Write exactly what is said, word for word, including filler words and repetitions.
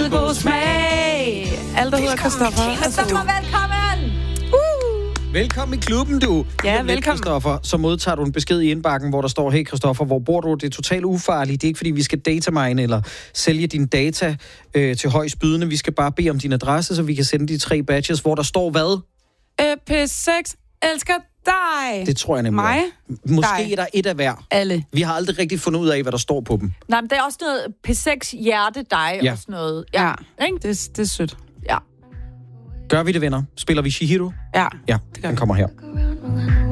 med god smag. Alt, der hedder Christoffer. Christoffer, velkommen! Uh. Velkommen i klubben, du. Ja, Lidt, velkommen. Christoffer. Så modtager du en besked i indbakken, hvor der står, hey Christoffer, hvor bor du? Det er totalt ufarligt. Det er ikke, fordi vi skal datamine eller sælge dine data øh, til højstbydende. Vi skal bare bede om din adresse, så vi kan sende de tre badges, hvor der står hvad? Øh, P seks elsker dig. Det tror jeg nemlig. Mig? Måske Dig. er der et af hver. Alle. Vi har aldrig rigtig fundet ud af, hvad der står på dem. Nej, men der er også noget P seks hjerte dig Ja. og sådan noget. Ja, Ikke? det, det er sødt. Ja. Gør vi det, venner? Spiller vi Chihiro? Ja, Ja, det gør den vi. kommer her.